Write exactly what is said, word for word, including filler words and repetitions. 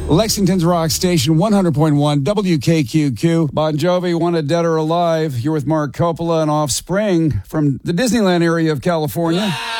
Lexington's rock station, one hundred point one W K Q Q. Bon Jovi, Wanted Dead or Alive. You're with Mark Coppola and Offspring from the Disneyland area of California.